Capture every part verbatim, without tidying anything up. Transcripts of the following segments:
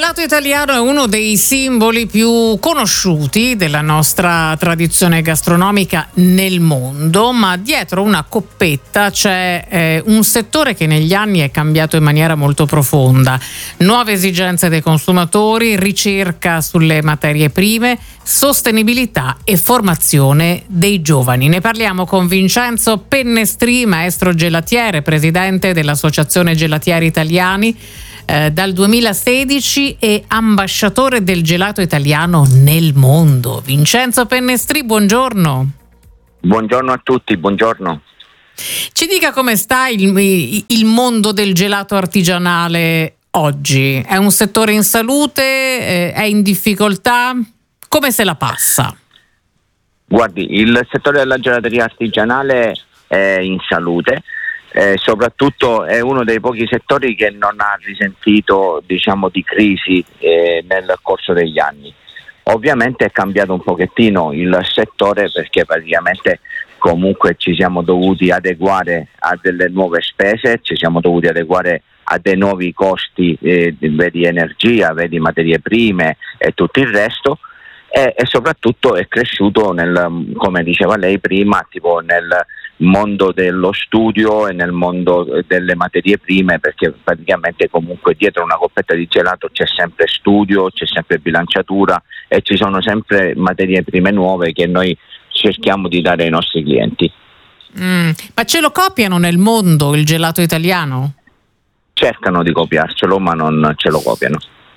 gelato italiano è uno dei simboli più conosciuti della nostra tradizione gastronomica nel mondo, ma dietro una coppetta c'è eh, un settore che negli anni è cambiato in maniera molto profonda. Nuove esigenze dei consumatori, ricerca sulle materie prime, sostenibilità e formazione dei giovani. Ne parliamo con Vincenzo Pennestri, maestro gelatiere, presidente dell'Associazione Gelatieri Italiani eh, dal duemilasedici e ambasciatore del gelato italiano nel mondo. Vincenzo Pennestri, buongiorno. Buongiorno a tutti, buongiorno. Ci dica come sta il, il mondo del gelato artigianale oggi. È un settore in salute? Eh, è in difficoltà? Come se la passa? Guardi, il settore della gelateria artigianale è in salute, eh, soprattutto è uno dei pochi settori che non ha risentito, diciamo, di crisi eh, nel corso degli anni. Ovviamente è cambiato un pochettino il settore perché praticamente comunque ci siamo dovuti adeguare a delle nuove spese, ci siamo dovuti adeguare a dei nuovi costi, eh, vedi energia, vedi materie prime e tutto il resto. E, e soprattutto è cresciuto nel, come diceva lei prima, tipo nel mondo dello studio e nel mondo delle materie prime, perché praticamente comunque dietro una coppetta di gelato c'è sempre studio, c'è sempre bilanciatura e ci sono sempre materie prime nuove che noi cerchiamo di dare ai nostri clienti. Mm, ma ce lo copiano nel mondo il gelato italiano? Cercano di copiarcelo, ma non ce lo copiano.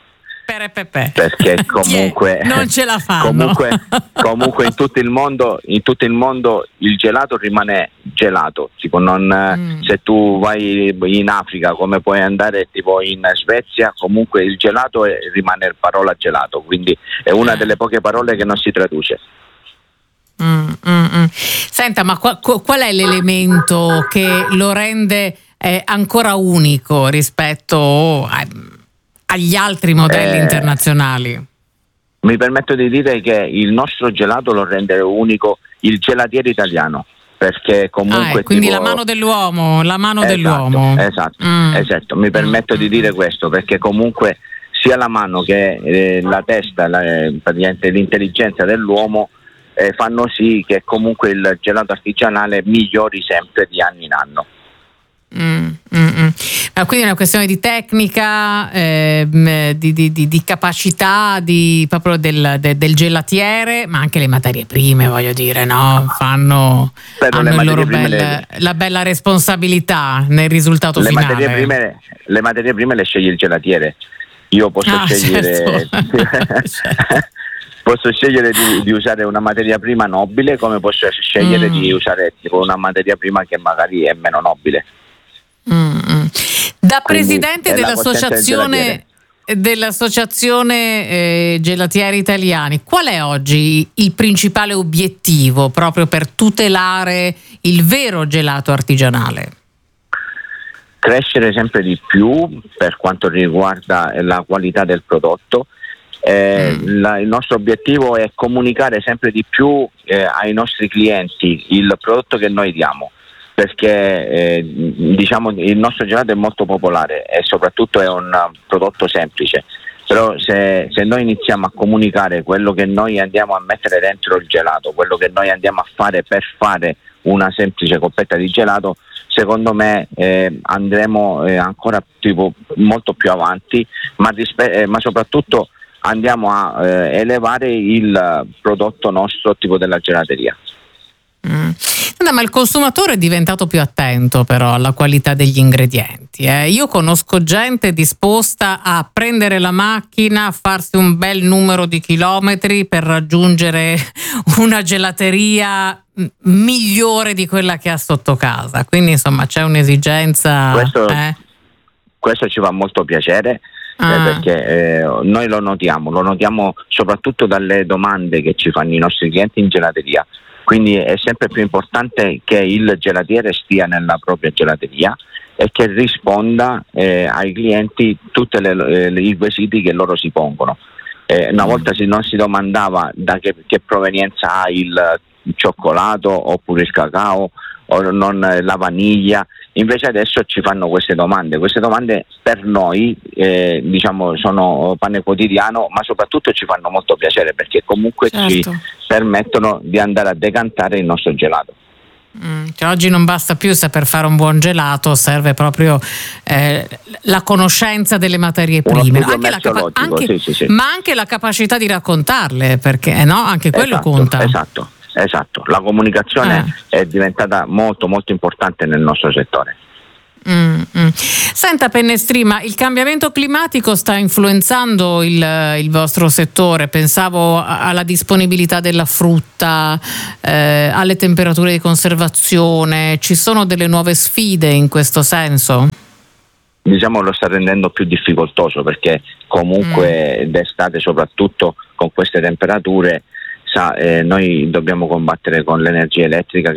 Perché comunque non ce la fanno. comunque, comunque in tutto il mondo in tutto il mondo il gelato rimane gelato, tipo non mm. se tu vai in Africa, come puoi andare tipo in Svezia, comunque il gelato è, rimane la parola gelato, quindi è una delle poche parole che non si traduce. Mm, mm, mm. Senta, ma qual, qual è l'elemento che lo rende eh, ancora unico rispetto a agli altri modelli eh, internazionali? Mi permetto di dire che il nostro gelato lo rende unico il gelatiere italiano, perché comunque ah, eh, quindi tipo, la mano dell'uomo, la mano esatto, dell'uomo. Esatto, mm. esatto. Mi permetto mm. di dire questo perché comunque sia la mano che eh, la testa, la, eh, praticamente l'intelligenza dell'uomo eh, fanno sì che comunque il gelato artigianale migliori sempre di anno in anno. Mm, mm, mm. Ma quindi è una questione di tecnica, eh, di, di, di, di capacità di, proprio del, de, del gelatiere, ma anche le materie prime, voglio dire, no? Fanno hanno il loro bel, le, la bella responsabilità nel risultato le finale. Materie prime, le materie prime le sceglie il gelatiere. Io posso ah, scegliere certo. posso scegliere di, di usare una materia prima nobile, come posso scegliere mm. di usare tipo una materia prima che magari è meno nobile. Mm-hmm. Da presidente dell'associazione dell'associazione eh, gelatieri italiani, qual è oggi il principale obiettivo proprio per tutelare il vero gelato artigianale? Crescere sempre di più per quanto riguarda la qualità del prodotto. Eh, mm. la, il nostro obiettivo è comunicare sempre di più eh, ai nostri clienti il prodotto che noi diamo, perché eh, diciamo il nostro gelato è molto popolare e soprattutto è un prodotto semplice, però se, se noi iniziamo a comunicare quello che noi andiamo a mettere dentro il gelato, quello che noi andiamo a fare per fare una semplice coppetta di gelato, secondo me eh, andremo eh, ancora tipo, molto più avanti, ma, rispe- eh, ma soprattutto andiamo a eh, elevare il prodotto nostro tipo della gelateria. Mm. No, ma il consumatore è diventato più attento però alla qualità degli ingredienti. Eh. Io conosco gente disposta a prendere la macchina, a farsi un bel numero di chilometri per raggiungere una gelateria migliore di quella che ha sotto casa. Quindi insomma c'è un'esigenza. Questo, eh? questo ci fa molto piacere. Ah. Eh, perché eh, noi lo notiamo, lo notiamo soprattutto dalle domande che ci fanno i nostri clienti in gelateria. Quindi è sempre più importante che il gelatiere stia nella propria gelateria e che risponda eh, ai clienti tutti eh, i quesiti che loro si pongono. Eh, una volta si, non si domandava da che, che provenienza ha il cioccolato oppure il cacao o non, la vaniglia, invece adesso ci fanno queste domande. Queste domande per noi eh, diciamo sono pane quotidiano, ma soprattutto ci fanno molto piacere perché comunque certo. ci permettono di andare a decantare il nostro gelato. Mm, cioè oggi non basta più saper fare un buon gelato, serve proprio eh, la conoscenza delle materie prime, anche la capa- anche, sì, sì, sì. ma anche la capacità di raccontarle, perché no? Anche quello esatto, conta. Esatto, esatto. La comunicazione eh. è diventata molto molto importante nel nostro settore. Mm, mm. Senta Pennestri, ma il cambiamento climatico sta influenzando il, il vostro settore? Pensavo alla disponibilità della frutta, eh, alle temperature di conservazione. Ci sono delle nuove sfide in questo senso? Diciamo lo sta rendendo più difficoltoso perché comunque mm. d'estate, soprattutto con queste temperature, sa, eh, noi dobbiamo combattere con l'energia elettrica